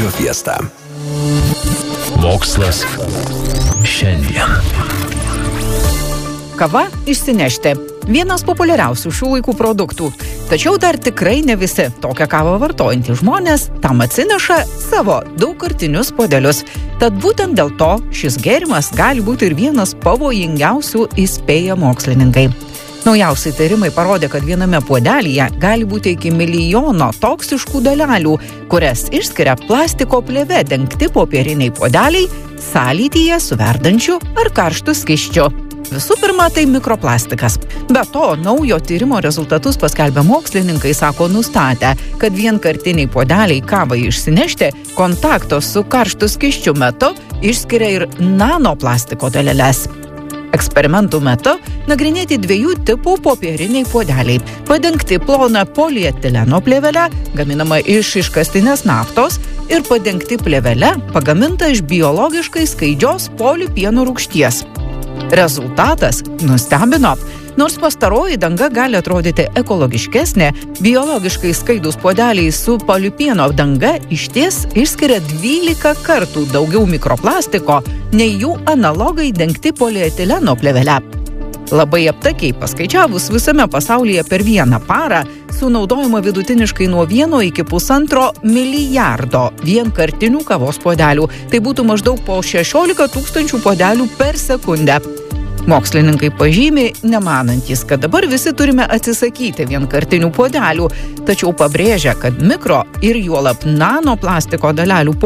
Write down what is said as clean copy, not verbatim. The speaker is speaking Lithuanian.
Radio Fiesta. Mokslas šiandien. Kava išsinešti. Vienas populiariausių šių laikų produktų. Tačiau dar tikrai ne visi tokią kavą vartojantys žmonės tam atsineša savo daugkartinius puodelius. Tad būtent dėl to šis gėrimas gali būti ir vienas pavojingiausių, įspėja mokslininkai. Naujausi tyrimai parodė, kad viename puodelyje gali būti iki 1 milijono toksiškų dalelių, kurias išskiria plastiko plėve dengti popieriniai puodeliai sąlytyje su verdančiu ar karštu skysčiu. Visų pirma, tai mikroplastikas. Be to, naujo tyrimo rezultatus paskelbę mokslininkai nustatę, kad vienkartiniai puodeliai kavai išsinešti kontakto su karštu skysčiu metu išskiria ir nanoplastiko daleles. Eksperimentų metu nagrinėti 2 tipų popieriniai puodeliai, padengti plona polietileno plėvele, gaminama iš iškastinės naftos, ir padengti plėvele, pagaminta iš biologiškai skaidžios polipieno rūgšties. Rezultatas nustebino. Nors pastaroji danga gali atrodyti ekologiškesnė, biologiškai skaidūs puodeliai su polipieno danga išties išskiria 12 kartų daugiau mikroplastiko nei jų analogai dengti polietileno plėvele. Labai aptakiai paskaičiavus, visame pasaulyje per vieną parą sunaudojama vidutiniškai nuo 1 iki 1,5 milijardo vienkartinių kavos puodelių. Tai būtų maždaug po 16 000 puodelių per sekundę. Mokslininkai pažymi, nemanantys, kad dabar visi turime atsisakyti vienkartinių puodelių, tačiau pabrėžia, kad mikro ir juolab nanoplastiko dalelių